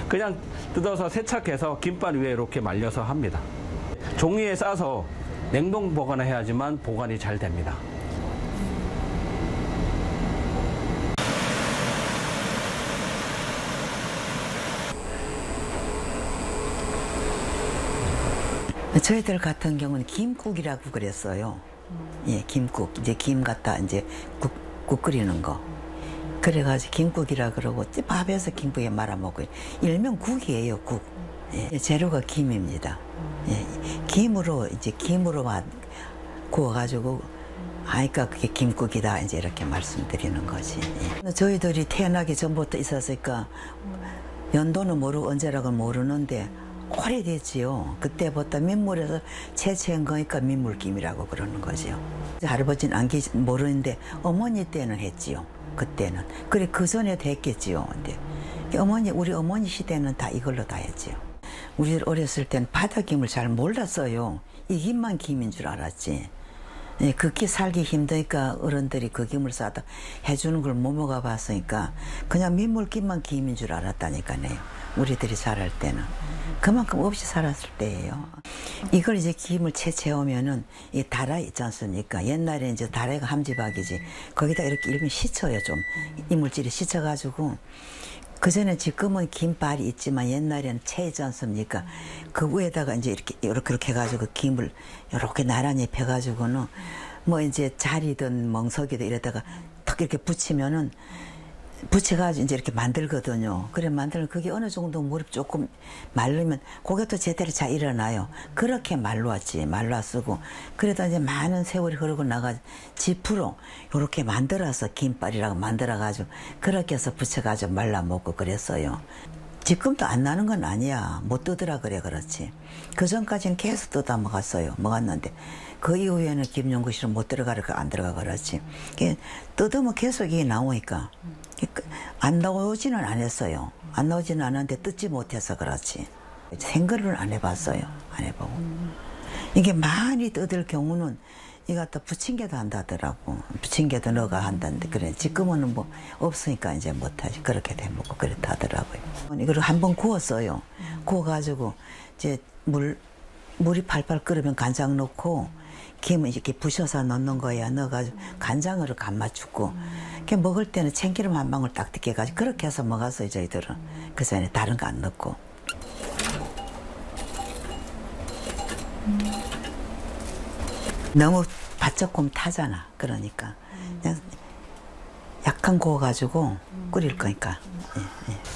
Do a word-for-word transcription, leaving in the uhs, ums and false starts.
그냥 뜯어서 세척해서 김밥 위에 이렇게 말려서 합니다. 종이에 싸서 냉동 보관을 해야지만 보관이 잘 됩니다. 저희들 같은 경우는 김국이라고 그랬어요. 예, 김국. 이제 김 갖다 이제 국, 국 끓이는 거. 그래가지고 김국이라 그러고 밥에서 김국에 말아 먹고요. 일명 국이에요, 국. 예, 재료가 김입니다. 예, 김으로 이제 김으로 구워가지고 하니까 그게 김국이다 이제 이렇게 말씀드리는 거지. 예. 저희들이 태어나기 전부터 있었으니까 연도는 모르고 언제라고 모르는데 오래됐지요. 그때부터 민물에서 채취한 거니까 민물김이라고 그러는 거죠. 할아버지는 안 계시 모르는데 어머니 때는 했지요. 그때는. 그래 그 전에도 했겠지요. 근데 어머니 우리 어머니 시대는 다 이걸로 다 했지요. 우리 어렸을 때는 바다김을 잘 몰랐어요. 이 김만 김인 줄 알았지. 예, 그렇게 살기 힘드니까 어른들이 그 김을 싸다 해주는 걸 못 먹어봤으니까 그냥 민물김만 김인 줄 알았다니까요. 우리들이 자랄 때는. 그만큼 없이 살았을 때예요. 이걸 이제 김을 채채우면은 이 다라 있지 않습니까? 옛날에 이제 다라가 함지박이지. 거기다 이렇게 일면 씻어요, 좀. 이물질이 씻어가지고. 그전에 지금은 김발이 있지만 옛날에는 채이지 않습니까? 그 위에다가 이제 이렇게, 이렇게, 이렇게 해가지고 김을 이렇게 나란히 펴가지고는 뭐 이제 자리든 멍석이든 이래다가 탁 이렇게 붙이면은 붙여가지고 이제 이렇게 만들거든요. 그래 만들면 그게 어느 정도 물이 조금 마르면 그게 제대로 잘 일어나요. 그렇게 말라왔지, 말라쓰고. 그래도 이제 많은 세월이 흐르고 나가 지프로 이렇게 만들어서 김발이라고 만들어가지고 그렇게 해서 붙여가지고 말라 먹고 그랬어요. 지금도 안 나는 건 아니야. 못 뜨더라 그래 그렇지. 그 전까지는 계속 뜯어 먹었어요. 먹었는데 그 이후에는 김연구실은 못 들어가니까 안 들어가 그렇지. 뜯으면 계속 이게 나오니까 안 나오지는 않았어요. 안 나오지는 않았는데 뜯지 못해서 그렇지. 생각을 안 해봤어요. 안 해보고. 이게 많이 뜯을 경우는 이거 갖다 부침개도 한다더라고. 부침개도 너가 한다는데 그래. 지금은 뭐 없으니까 이제 못하지. 그렇게 되먹고 그렇다 하더라고요. 이걸 한번 구웠어요. 구워가지고 이제 물 물이 팔팔 끓으면 간장 넣고 김은 이렇게 부셔서 넣는 거야. 넣어가지고 간장으로 간 맞추고. 이렇게 먹을 때는 참기름 한 방울 딱 뜯겨가지고 그렇게 해서 먹었어요 저희들은. 그 전에 다른 거 안 넣고. 너무 바짝 구우면 타잖아. 그러니까 그냥 약간 구워가지고 끓일 거니까. 예, 예.